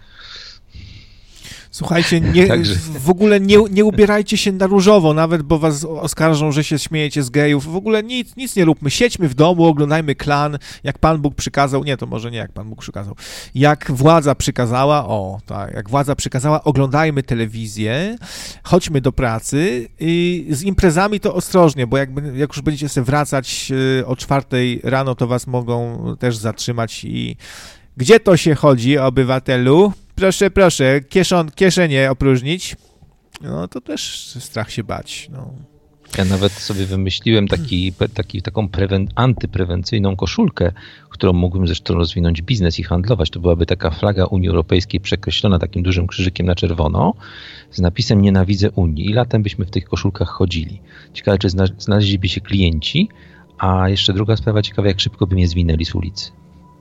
Słuchajcie, w ogóle nie ubierajcie się na różowo, nawet bo was oskarżą, że się śmiejecie z gejów. W ogóle nic nie róbmy. Siedźmy w domu, oglądajmy Klan, jak Pan Bóg przykazał. Nie, to może nie jak Pan Bóg przykazał. Jak władza przykazała, jak władza przykazała, oglądajmy telewizję, chodźmy do pracy i z imprezami to ostrożnie, bo jak już będziecie sobie wracać o 4 rano, to was mogą też zatrzymać i gdzie to się chodzi, obywatelu? Proszę, kieszenie opróżnić. No to też strach się bać. No. Ja nawet sobie wymyśliłem taką antyprewencyjną koszulkę, którą mógłbym zresztą rozwinąć biznes i handlować. To byłaby taka flaga Unii Europejskiej przekreślona takim dużym krzyżykiem na czerwono z napisem "Nienawidzę Unii" i latem byśmy w tych koszulkach chodzili. Ciekawe, czy znaleźliby się klienci, a jeszcze druga sprawa ciekawa, jak szybko by mnie zwinęli z ulicy.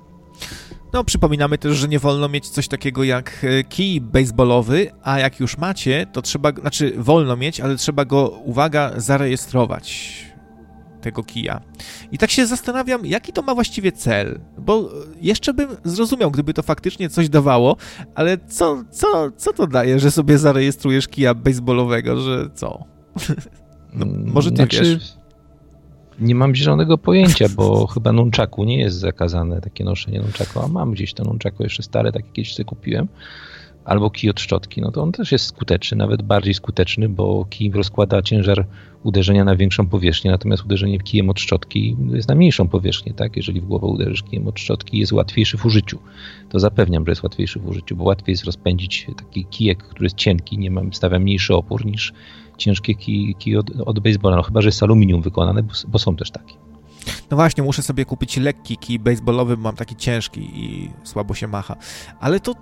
No, przypominamy też, że nie wolno mieć coś takiego jak kij baseballowy, a jak już macie, to wolno mieć, ale trzeba go, uwaga, zarejestrować, tego kija. I tak się zastanawiam, jaki to ma właściwie cel, bo jeszcze bym zrozumiał, gdyby to faktycznie coś dawało, ale co to daje, że sobie zarejestrujesz kija baseballowego, że co? No, może ty wiesz? Nie mam zielonego pojęcia, bo chyba nunchaku nie jest zakazane takie noszenie nunchaku, a mam gdzieś to nunchaku jeszcze stare, takie kiedyś sobie kupiłem. Albo kij od szczotki, no to on też jest skuteczny, nawet bardziej skuteczny, bo kij rozkłada ciężar uderzenia na większą powierzchnię, natomiast uderzenie kijem od szczotki jest na mniejszą powierzchnię, tak? Jeżeli w głowę uderzysz kijem od szczotki, jest łatwiejszy w użyciu. To zapewniam, że jest łatwiejszy w użyciu, bo łatwiej jest rozpędzić taki kijek, który jest cienki, stawia mniejszy opór niż ciężkie kij od baseballa, no chyba że jest z aluminium wykonane, bo są też takie. No właśnie, muszę sobie kupić lekki kij baseballowy, bo mam taki ciężki i słabo się macha. Ale to,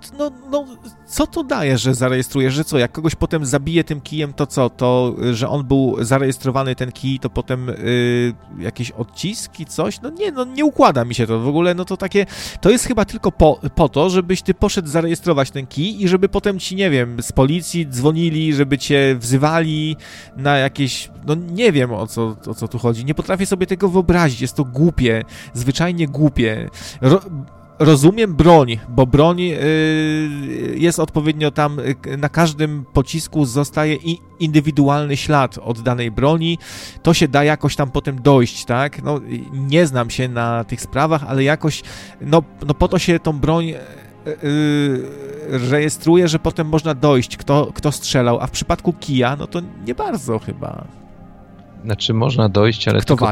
co to daje, że zarejestrujesz, że co, jak kogoś potem zabije tym kijem, to co, to, że on był zarejestrowany ten kij, to potem jakieś odciski, coś? Nie układa mi się to w ogóle, to jest chyba tylko po to, żebyś ty poszedł zarejestrować ten kij i żeby potem ci, nie wiem, z policji dzwonili, żeby cię wzywali na jakieś, nie wiem o co tu chodzi, nie potrafię sobie tego wyobrazić, jest to głupie, zwyczajnie głupie. rozumiem broń, bo broń jest odpowiednio tam, na każdym pocisku zostaje indywidualny ślad od danej broni, to się da jakoś tam potem dojść, tak? No, nie znam się na tych sprawach, ale jakoś, no po to się tą broń rejestruje, że potem można dojść, kto strzelał, a w przypadku kija, no to nie bardzo chyba. Znaczy można dojść, ale tylko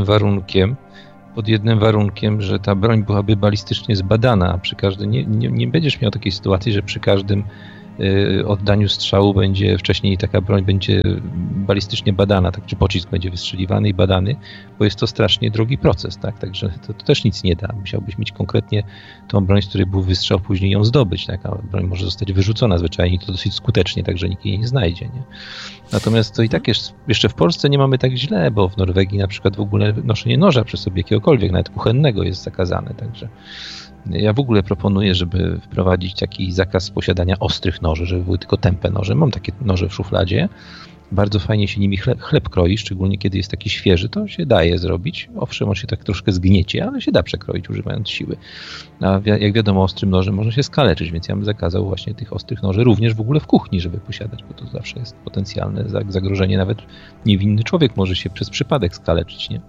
pod jednym warunkiem, że ta broń byłaby balistycznie zbadana, a przy każdym nie będziesz miał takiej sytuacji, że przy każdym oddaniu strzału wcześniej taka broń będzie balistycznie badana, tak, czy pocisk będzie wystrzeliwany i badany, bo jest to strasznie drogi proces, tak, także to też nic nie da. Musiałbyś mieć konkretnie tą broń, z której był wystrzał, później ją zdobyć, tak, a broń może zostać wyrzucona zwyczajnie, to dosyć skutecznie, także nikt jej nie znajdzie, nie? Natomiast to i tak jeszcze w Polsce nie mamy tak źle, bo w Norwegii na przykład w ogóle noszenie noża przy sobie jakiegokolwiek, nawet kuchennego jest zakazane, także ja w ogóle proponuję, żeby wprowadzić taki zakaz posiadania ostrych noży, żeby były tylko tępe noże. Mam takie noże w szufladzie. Bardzo fajnie się nimi chleb kroi, szczególnie kiedy jest taki świeży, to się daje zrobić. Owszem, on się tak troszkę zgniecie, ale się da przekroić używając siły. A jak wiadomo, ostrym nożem można się skaleczyć, więc ja bym zakazał właśnie tych ostrych noży również w ogóle w kuchni, żeby posiadać, bo to zawsze jest potencjalne zagrożenie. Nawet niewinny człowiek może się przez przypadek skaleczyć, nie?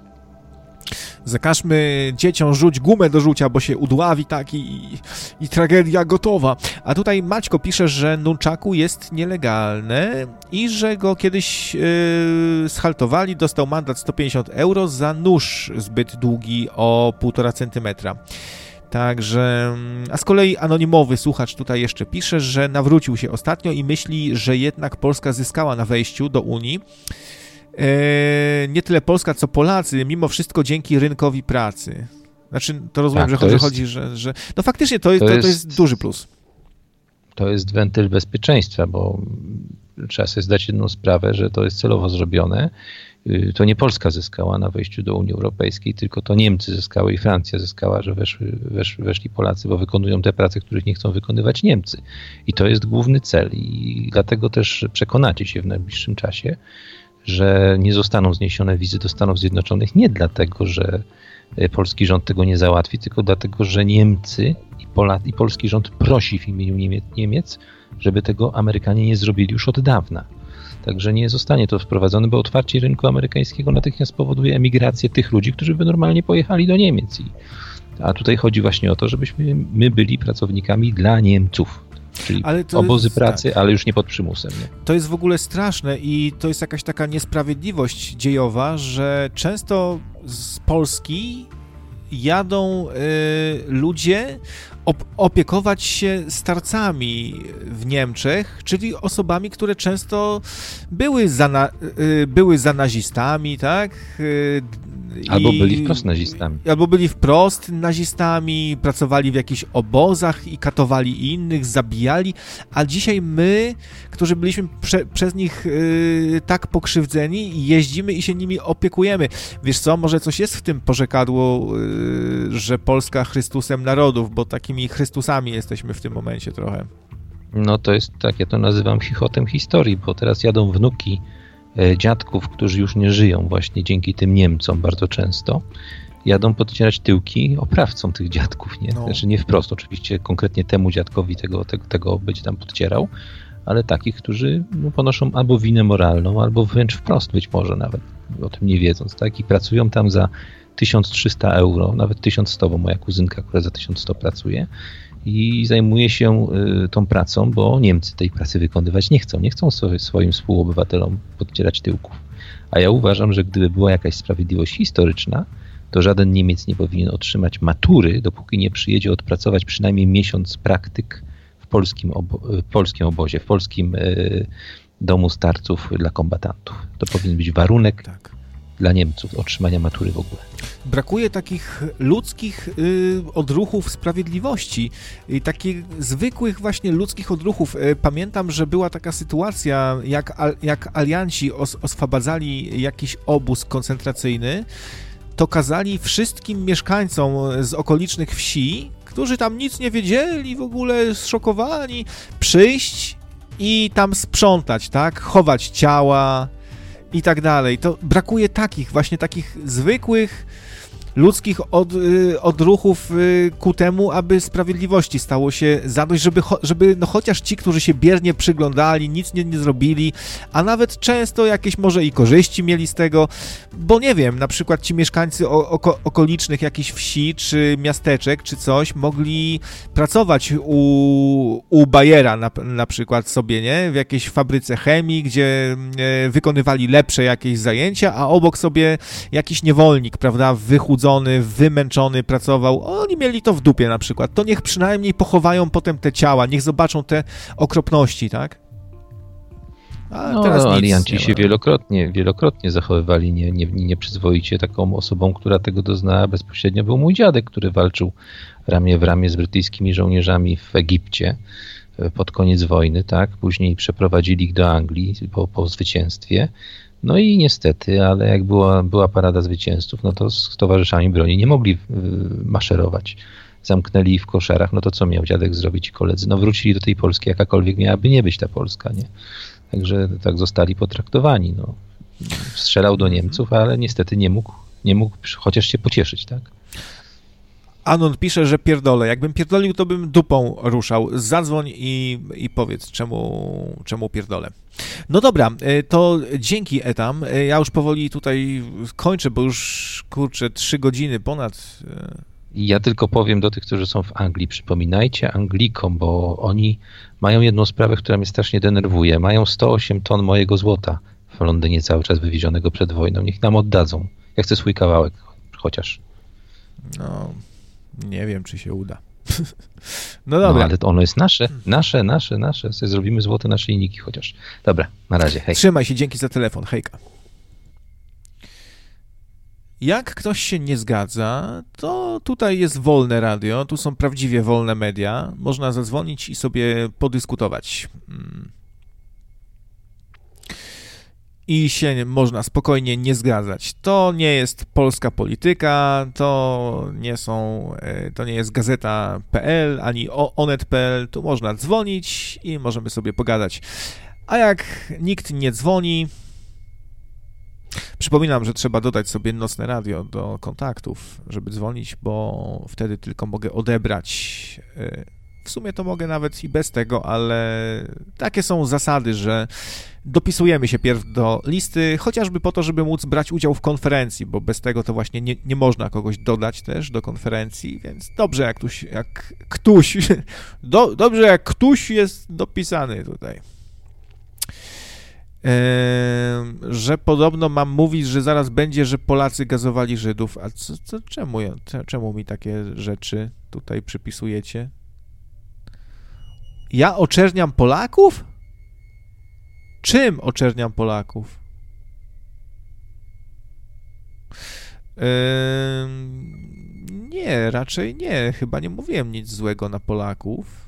Zakażmy dzieciom rzuć gumę do rzucia, bo się udławi tak i tragedia gotowa. A tutaj Maćko pisze, że nunchaku jest nielegalne i że go kiedyś schaltowali, dostał mandat 150 € za nóż zbyt długi o 1,5 centymetra. Także, a z kolei anonimowy słuchacz tutaj jeszcze pisze, że nawrócił się ostatnio i myśli, że jednak Polska zyskała na wejściu do Unii. Nie tyle Polska, co Polacy, mimo wszystko dzięki rynkowi pracy. Znaczy, to rozumiem, tak, że chodzi, że... No faktycznie, to jest duży plus. To jest wentyl bezpieczeństwa, bo trzeba sobie zdać jedną sprawę, że to jest celowo zrobione. To nie Polska zyskała na wejściu do Unii Europejskiej, tylko to Niemcy zyskały i Francja zyskała, że weszli Polacy, bo wykonują te prace, których nie chcą wykonywać Niemcy. I to jest główny cel. I dlatego też przekonacie się w najbliższym czasie, że nie zostaną zniesione wizy do Stanów Zjednoczonych nie dlatego, że polski rząd tego nie załatwi, tylko dlatego, że Niemcy i polski rząd prosi w imieniu Niemiec, żeby tego Amerykanie nie zrobili już od dawna. Także nie zostanie to wprowadzone, bo otwarcie rynku amerykańskiego natychmiast spowoduje emigrację tych ludzi, którzy by normalnie pojechali do Niemiec. A tutaj chodzi właśnie o to, żebyśmy my byli pracownikami dla Niemców. Czyli obozy pracy, tak, ale już nie pod przymusem. Nie? To jest w ogóle straszne i to jest jakaś taka niesprawiedliwość dziejowa, że często z Polski jadą ludzie opiekować się starcami w Niemczech, czyli osobami, które często były za nazistami, tak? Albo byli wprost nazistami. Albo byli wprost nazistami, pracowali w jakichś obozach i katowali innych, zabijali, a dzisiaj my, którzy byliśmy przez nich tak pokrzywdzeni, jeździmy i się nimi opiekujemy. Wiesz co, może coś jest w tym porzekadło, że Polska Chrystusem narodów, bo takimi Chrystusami jesteśmy w tym momencie trochę. No to jest tak, ja to nazywam chichotem historii, bo teraz jadą wnuki dziadków, którzy już nie żyją właśnie dzięki tym Niemcom bardzo często, jadą podcierać tyłki oprawcom tych dziadków, nie? No. Znaczy nie wprost, oczywiście konkretnie temu dziadkowi tego będzie tam podcierał, ale takich, którzy ponoszą albo winę moralną, albo wręcz wprost być może nawet, o tym nie wiedząc, tak? I pracują tam za 1300 €, nawet 1100, bo moja kuzynka, która za 1100 pracuje, i zajmuje się tą pracą, bo Niemcy tej pracy wykonywać nie chcą swoim współobywatelom podcierać tyłków. A ja uważam, że gdyby była jakaś sprawiedliwość historyczna, to żaden Niemiec nie powinien otrzymać matury, dopóki nie przyjedzie odpracować przynajmniej miesiąc praktyk w polskim obozie, w polskim domu starców dla kombatantów. To powinien być warunek dla Niemców otrzymania matury w ogóle. Brakuje takich ludzkich odruchów sprawiedliwości, takich zwykłych właśnie ludzkich odruchów. Pamiętam, że była taka sytuacja, jak alianci oswabadzali jakiś obóz koncentracyjny, to kazali wszystkim mieszkańcom z okolicznych wsi, którzy tam nic nie wiedzieli, w ogóle zszokowani, przyjść i tam sprzątać, tak? Chować ciała i tak dalej. To brakuje takich zwykłych ludzkich odruchów ku temu, aby sprawiedliwości stało się zadość, żeby no chociaż ci, którzy się biernie przyglądali, nic nie zrobili, a nawet często jakieś może i korzyści mieli z tego, bo nie wiem, na przykład ci mieszkańcy okolicznych jakichś wsi, czy miasteczek, czy coś, mogli pracować u bajera na przykład sobie, nie? W jakiejś fabryce chemii, gdzie wykonywali lepsze jakieś zajęcia, a obok sobie jakiś niewolnik, prawda, wychudzony, wymęczony pracował. Oni mieli to w dupie na przykład. To niech przynajmniej pochowają potem te ciała, niech zobaczą te okropności, tak? A teraz alianci się wielokrotnie zachowywali nieprzyzwoicie. Taką osobą, która tego doznała bezpośrednio, był mój dziadek, który walczył ramię w ramię z brytyjskimi żołnierzami w Egipcie pod koniec wojny, tak? Później przeprowadzili ich do Anglii po zwycięstwie. No i niestety, ale jak była parada zwycięzców, no to z towarzyszami broni nie mogli maszerować. Zamknęli ich w koszarach, no to co miał dziadek zrobić i koledzy? No wrócili do tej Polski, jakakolwiek miałaby nie być ta Polska, nie? Także tak zostali potraktowani, no. Strzelał do Niemców, ale niestety nie mógł chociaż się pocieszyć, tak? Anon pisze, że pierdolę. Jakbym pierdolił, to bym dupą ruszał. Zadzwoń i powiedz, czemu pierdolę. No dobra, to dzięki Etam. Ja już powoli tutaj kończę, bo już, kurczę, 3 godziny ponad. Ja tylko powiem do tych, którzy są w Anglii, przypominajcie Anglikom, bo oni mają jedną sprawę, która mnie strasznie denerwuje. Mają 108 ton mojego złota w Londynie cały czas wywiezionego przed wojną. Niech nam oddadzą. Ja chcę swój kawałek chociaż. No, nie wiem, czy się uda. No dobra. No, ale ono jest nasze. Sobie zrobimy złote naszyjniki chociaż. Dobra, na razie, hej. Trzymaj się, dzięki za telefon, hejka. Jak ktoś się nie zgadza, to tutaj jest wolne radio, tu są prawdziwie wolne media. Można zadzwonić i sobie podyskutować. I się można spokojnie nie zgadzać. To nie jest polska polityka, to nie jest gazeta.pl, ani onet.pl. Tu można dzwonić i możemy sobie pogadać. A jak nikt nie dzwoni, przypominam, że trzeba dodać sobie nocne radio do kontaktów, żeby dzwonić, bo wtedy tylko mogę odebrać. W sumie to mogę nawet i bez tego, ale takie są zasady, że dopisujemy się pierw do listy, chociażby po to, żeby móc brać udział w konferencji, bo bez tego to właśnie nie można kogoś dodać też do konferencji, więc dobrze jak ktoś jest dopisany tutaj. Że podobno mam mówić, że zaraz będzie, że Polacy gazowali Żydów. A czemu mi takie rzeczy tutaj przypisujecie? Ja oczerniam Polaków? Czym oczerniam Polaków? Nie, raczej nie. Chyba nie mówiłem nic złego na Polaków.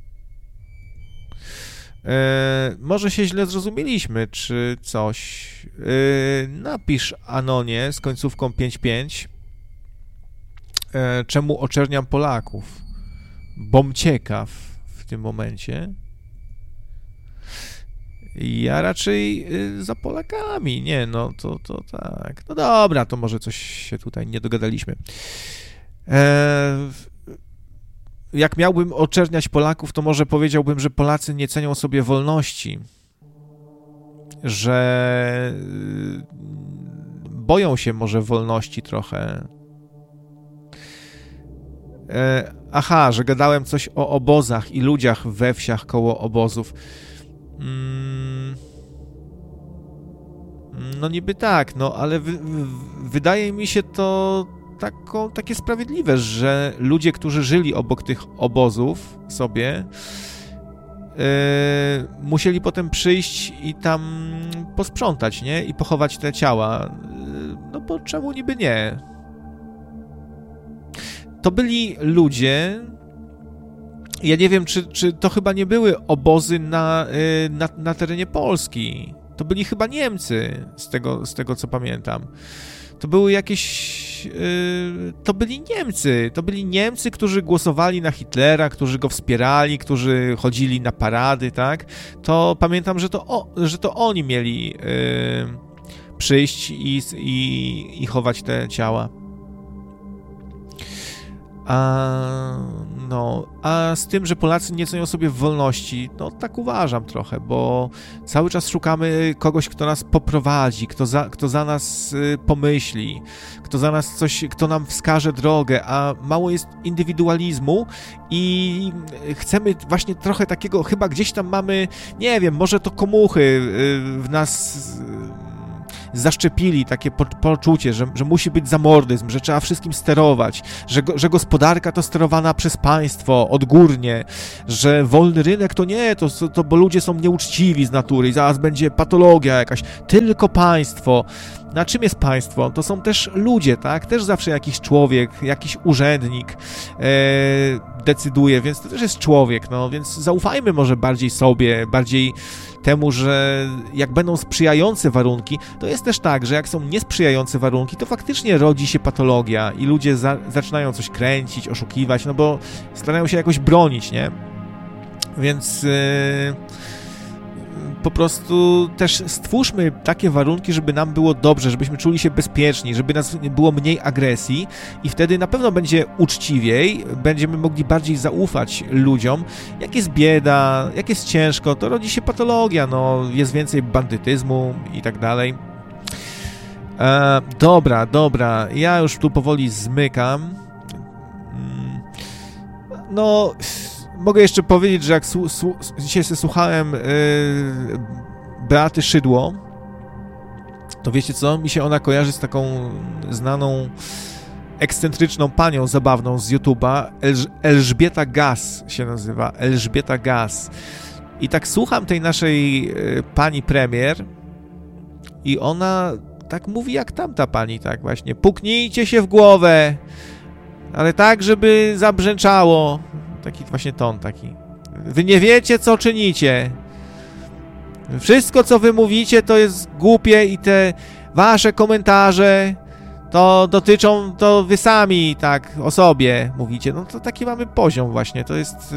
Może się źle zrozumieliśmy, czy coś. Napisz Anonie z końcówką 55. Czemu oczerniam Polaków? Bom ciekaw w tym momencie. Ja raczej za Polakami. Nie, no to tak. No dobra, to może coś się tutaj nie dogadaliśmy. Jak miałbym oczerniać Polaków, to może powiedziałbym, że Polacy nie cenią sobie wolności, że boją się może wolności trochę. Aha, że gadałem coś o obozach i ludziach we wsiach koło obozów. No niby tak, no ale wydaje mi się to takie sprawiedliwe, że ludzie, którzy żyli obok tych obozów sobie, musieli potem przyjść i tam posprzątać, nie? I pochować te ciała. No bo czemu niby nie? To byli ludzie, ja nie wiem, czy to chyba nie były obozy na terenie Polski. To byli chyba Niemcy, z tego co pamiętam. To były jakieś... To byli Niemcy, którzy głosowali na Hitlera, którzy go wspierali, którzy chodzili na parady, tak? To pamiętam, że to oni mieli przyjść i chować te ciała. A z tym, że Polacy nie cenią sobie wolności, no tak uważam trochę, bo cały czas szukamy kogoś, kto nas poprowadzi, kto za nas pomyśli, kto za nas kto nam wskaże drogę, a mało jest indywidualizmu i chcemy właśnie trochę takiego, chyba gdzieś tam mamy, nie wiem, może to komuchy w nas zaszczepili takie poczucie, że musi być zamordyzm, że trzeba wszystkim sterować, że gospodarka to sterowana przez państwo odgórnie, że wolny rynek to nie, to bo ludzie są nieuczciwi z natury i zaraz będzie patologia jakaś, tylko państwo. Na czym jest państwo? To są też ludzie, tak? Też zawsze jakiś człowiek, jakiś urzędnik decyduje, więc to też jest człowiek, no więc zaufajmy może bardziej sobie, bardziej temu, że jak będą sprzyjające warunki, to jest też tak, że jak są niesprzyjające warunki, to faktycznie rodzi się patologia i ludzie zaczynają coś kręcić, oszukiwać, no bo starają się jakoś bronić, nie? Więc po prostu też stwórzmy takie warunki, żeby nam było dobrze, żebyśmy czuli się bezpieczni, żeby nas było mniej agresji i wtedy na pewno będzie uczciwiej, będziemy mogli bardziej zaufać ludziom. Jak jest bieda, jak jest ciężko, to rodzi się patologia, no jest więcej bandytyzmu i tak dalej. Dobra, ja już tu powoli zmykam. No... Mogę jeszcze powiedzieć, że jak dzisiaj słuchałem Beaty Szydło, to wiecie co? Mi się ona kojarzy z taką znaną, ekscentryczną panią zabawną z YouTube'a. Elżbieta Gaz się nazywa. Elżbieta Gaz. I tak słucham tej naszej pani premier i ona tak mówi jak tamta pani, tak właśnie. Puknijcie się w głowę, ale tak, żeby zabrzęczało. Taki właśnie ton taki. Wy nie wiecie, co czynicie. Wszystko, co wy mówicie, to jest głupie i te wasze komentarze to dotyczą, to wy sami tak o sobie mówicie. No to taki mamy poziom właśnie. To jest...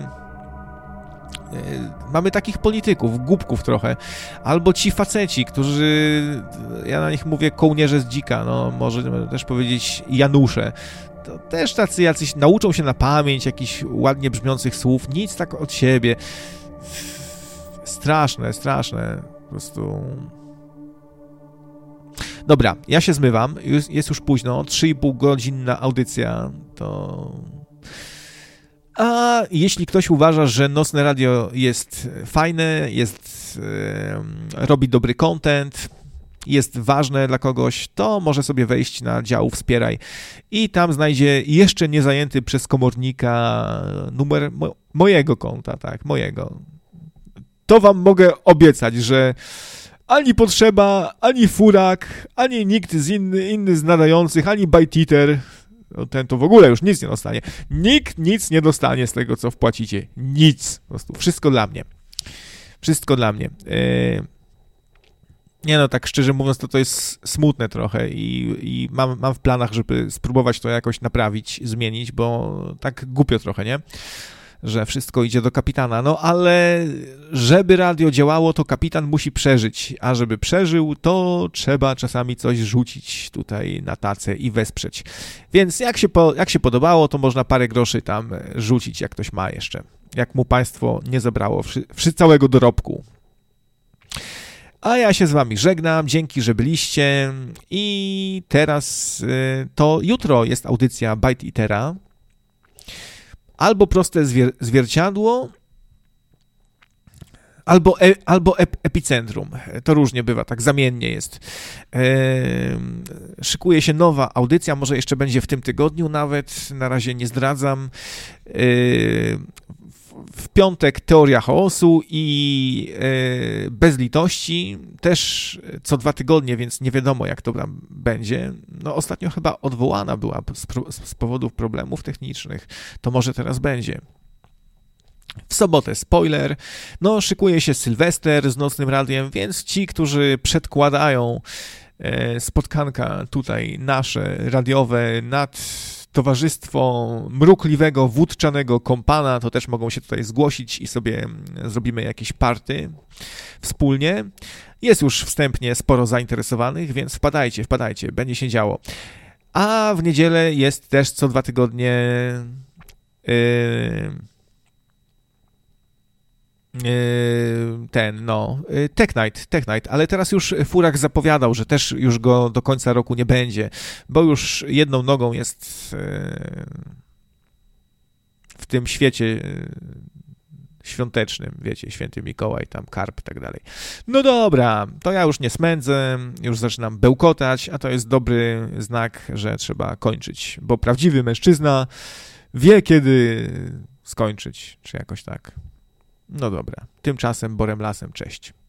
mamy takich polityków, głupków trochę. Albo ci faceci, którzy... Ja na nich mówię kołnierze z dzika. No może też powiedzieć Janusze. To też tacy jacyś nauczą się na pamięć jakichś ładnie brzmiących słów, nic tak od siebie. Straszne, po prostu. Dobra, ja się zmywam, jest już późno, 3,5-godzinna audycja, to... A jeśli ktoś uważa, że Nocne Radio jest fajne, robi dobry content, jest ważne dla kogoś, to może sobie wejść na dział Wspieraj i tam znajdzie jeszcze niezajęty przez komornika numer mojego konta, tak, mojego. To wam mogę obiecać, że ani Potrzeba, ani Furak, ani nikt inny z nadających, ani Bajtiter, ten to w ogóle już nic nie dostanie. Nikt nic nie dostanie z tego, co wpłacicie. Nic. Po prostu. Wszystko dla mnie. Wszystko dla mnie. Nie no, tak szczerze mówiąc, to jest smutne trochę i mam w planach, żeby spróbować to jakoś naprawić, zmienić, bo tak głupio trochę, nie? Że wszystko idzie do kapitana. No ale żeby radio działało, to kapitan musi przeżyć, a żeby przeżył, to trzeba czasami coś rzucić tutaj na tacę i wesprzeć. Więc jak się podobało, to można parę groszy tam rzucić, jak ktoś ma jeszcze. Jak mu państwo nie zabrało całego dorobku. A ja się z wami żegnam, dzięki, że byliście i teraz to jutro jest audycja Bajtitera, albo proste zwierciadło, albo epicentrum. To różnie bywa, tak zamiennie jest. Szykuje się nowa audycja, może jeszcze będzie w tym tygodniu nawet, na razie nie zdradzam. W piątek Teoria Chaosu i Bez litości, też co 2 tygodnie, więc nie wiadomo jak to tam będzie. No ostatnio chyba odwołana była z powodów problemów technicznych, to może teraz będzie. W sobotę spoiler, no szykuje się Sylwester z Nocnym Radiem, więc ci, którzy przedkładają spotkanka tutaj nasze radiowe nad Towarzystwo Mrukliwego Wódczanego Kompana, to też mogą się tutaj zgłosić i sobie zrobimy jakieś party wspólnie. Jest już wstępnie sporo zainteresowanych, więc wpadajcie, będzie się działo. A w niedzielę jest też co 2 tygodnie Tech Night, ale teraz już Furak zapowiadał, że też już go do końca roku nie będzie, bo już jedną nogą jest w tym świecie świątecznym, wiecie, Święty Mikołaj, tam karp i tak dalej. No dobra, to ja już nie smędzę, już zaczynam bełkotać, a to jest dobry znak, że trzeba kończyć, bo prawdziwy mężczyzna wie, kiedy skończyć, czy jakoś tak. No dobra, tymczasem Borem Lasem, cześć.